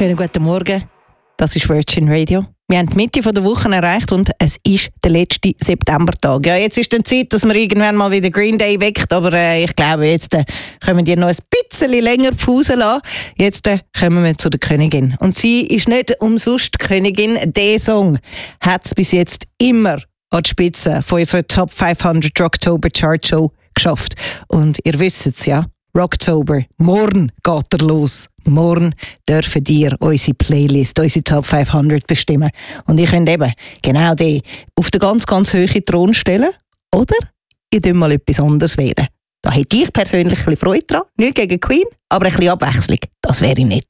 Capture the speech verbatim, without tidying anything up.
Schönen guten Morgen, das ist Virgin Radio. Wir haben die Mitte der Woche erreicht und es ist der letzte Septembertag. Ja, jetzt ist dann Zeit, dass man irgendwann mal wieder Green Day weckt, aber äh, ich glaube, jetzt äh, können wir noch ein bisschen länger pausen lassen. Jetzt äh, kommen wir zu der Königin. Und sie ist nicht umsonst die Königin. Der Song hat es bis jetzt immer an die Spitze von unserer Top fünfhundert Rocktober Chart Show geschafft. Und ihr wisst es, ja, Rocktober, morgen geht er los. Morgen dürfen ihr unsere Playlist, unsere Top fünfhundert bestimmen. Und ihr könnt eben genau die auf den ganz, ganz hohen Thron stellen. Oder ihr könnt mal etwas anderes wählen. Da hätte ich persönlich ein bisschen Freude dran. Nicht gegen Queen, aber ein bisschen Abwechslung. Das wäre nett.